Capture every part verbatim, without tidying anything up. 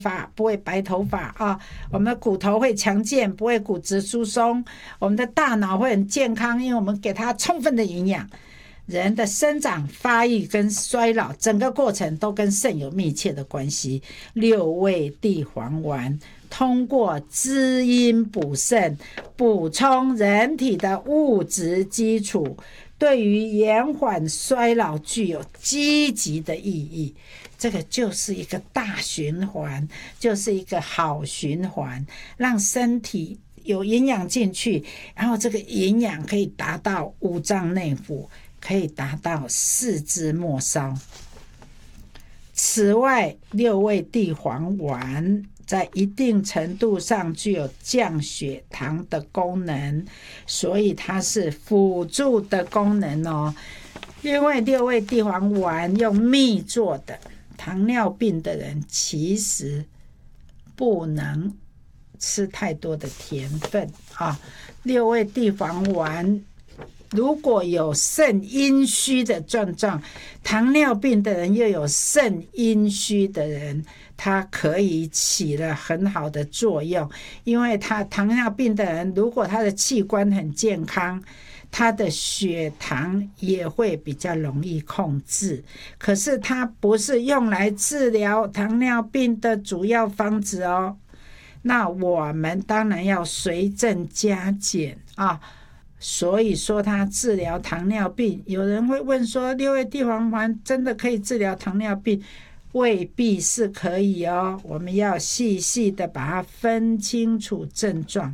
发，不会白头发啊。我们的骨头会强健，不会骨质疏松。我们的大脑会很健康，因为我们给它充分的营养。人的生长、发育跟衰老，整个过程都跟肾有密切的关系。六味地黄丸通过滋阴补肾，补充人体的物质基础，对于延缓衰老具有积极的意义。这个就是一个大循环，就是一个好循环，让身体有营养进去，然后这个营养可以达到五脏内腑，可以达到四肢末梢。此外，六味地黄丸在一定程度上具有降血糖的功能，所以它是辅助的功能哦。因为六味地黄丸用蜜做的，糖尿病的人其实不能吃太多的甜分啊。六味地黄丸如果有肾阴虚的症状，糖尿病的人又有肾阴虚的人，它可以起了很好的作用。因为他糖尿病的人，如果他的器官很健康，他的血糖也会比较容易控制。可是它不是用来治疗糖尿病的主要方子哦。那我们当然要随症加减啊。所以说它治疗糖尿病，有人会问说，六味地黄丸真的可以治疗糖尿病？未必是可以哦，我们要细细的把它分清楚症状。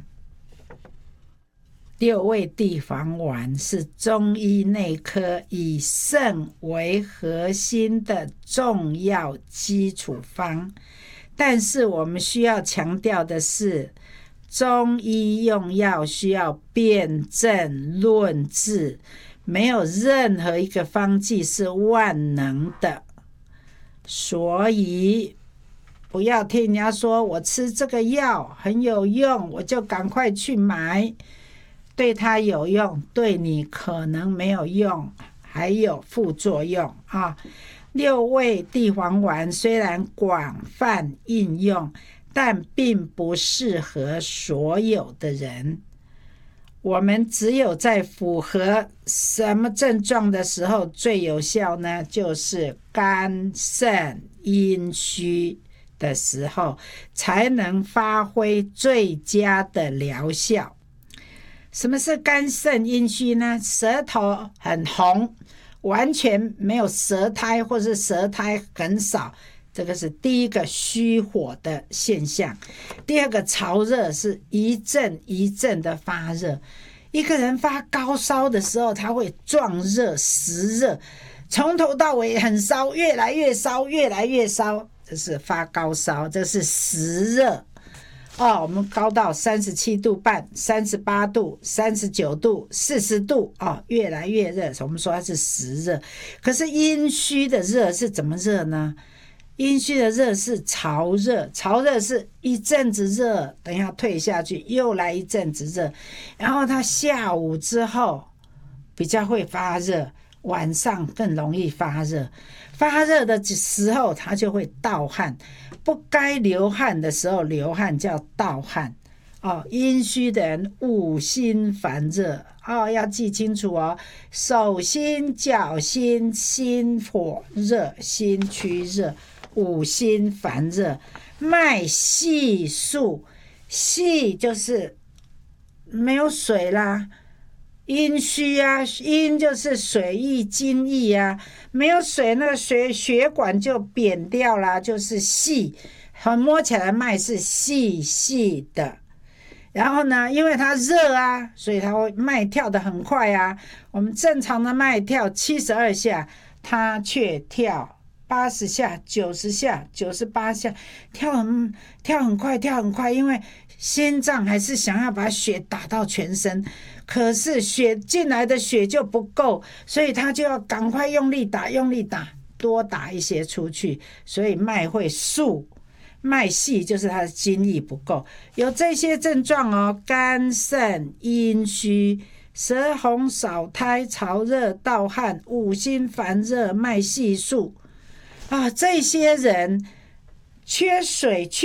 六味地黄丸是中医内科以肾为核心的重要基础方，但是我们需要强调的是，中医用药需要辨证论治，没有任何一个方剂是万能的。所以不要听人家说我吃这个药很有用，我就赶快去买。对它有用，对你可能没有用，还有副作用啊。六味地黄丸虽然广泛应用，但并不适合所有的人。我们只有在符合什么症状的时候最有效呢？就是肝肾阴虚的时候，才能发挥最佳的疗效。什么是肝肾阴虚呢？舌头很红，完全没有舌苔，或是舌苔很少，这个是第一个虚火的现象。第二个潮热，是一阵一阵的发热。一个人发高烧的时候，他会壮热实热，从头到尾很烧，越来越烧，越来越烧，这是发高烧，这是实热。哦，我们高到三十七度半、三十八度、三十九度、四十度，哦，越来越热，我们说它是实热。可是阴虚的热是怎么热呢？阴虚的热是潮热，潮热是一阵子热，等一下退下去，又来一阵子热，然后它下午之后比较会发热，晚上更容易发热。发热的时候它就会盗汗，不该流汗的时候流汗叫盗汗。哦，阴虚的人五心烦热，哦，要记清楚哦。手心、脚心、心火热、心区热，五心烦热。脉细数，细就是没有水啦。阴虚啊，阴就是水液津液啊，没有水，那个血血管就扁掉啦，就是细，摸起来脉是细细的。然后呢，因为它热啊，所以它会脉跳得很快啊。我们正常的脉跳七十二下，它却跳八十下、九十下、九十八下，跳很跳很快，跳很快，因为心脏还是想要把血打到全身，可是血进来的血就不够，所以他就要赶快用力打，用力打，多打一些出去，所以脉会数。脉细就是它的津液不够，有这些症状哦，肝肾阴虚、舌红少苔、潮热盗汗、五心烦热、脉细数啊，这些人缺水缺